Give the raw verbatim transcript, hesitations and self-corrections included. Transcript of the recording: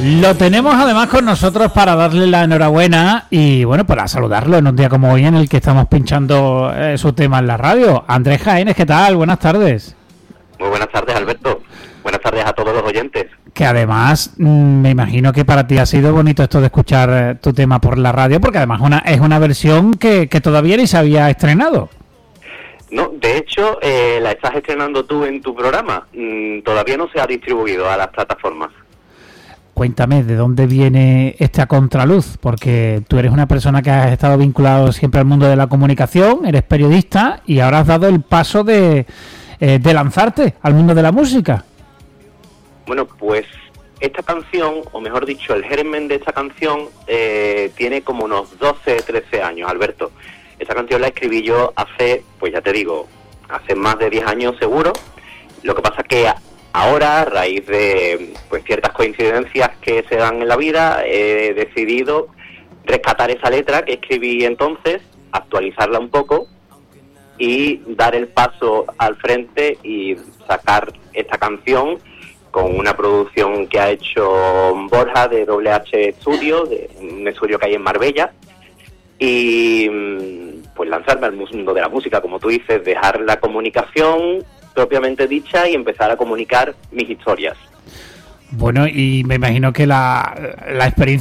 Lo tenemos además con nosotros para darle la enhorabuena y bueno, para saludarlo en un día como hoy en el que estamos pinchando eh, su tema en la radio. Andrés Jaénes, ¿qué tal? Buenas tardes. Muy buenas tardes, Alberto. Buenas tardes a todos los oyentes. Que además mmm, me imagino que para ti ha sido bonito esto de escuchar eh, tu tema por la radio, porque además una, es una versión que, que todavía ni se había estrenado. No, de hecho, eh, la estás estrenando tú en tu programa. Mm, todavía no se ha distribuido a las plataformas. Cuéntame, ¿de dónde viene esta contraluz? Porque tú eres una persona que has estado vinculado siempre al mundo de la comunicación, eres periodista y ahora has dado el paso de, eh, de lanzarte al mundo de la música. Bueno, pues esta canción, o mejor dicho, el germen de esta canción eh, tiene como unos doce, trece años, Alberto. Esta canción la escribí yo hace, pues ya te digo, hace más de diez años seguro. Lo que pasa es que ahora, a raíz de pues ciertas coincidencias que se dan en la vida, he decidido rescatar esa letra que escribí entonces, actualizarla un poco y dar el paso al frente y sacar esta canción con una producción que ha hecho Borja de Doble H Studio, de un estudio que hay en Marbella, y pues lanzarme al mundo de la música, como tú dices, dejar la comunicación propiamente dicha y empezar a comunicar mis historias. Bueno, y me imagino que la, la experiencia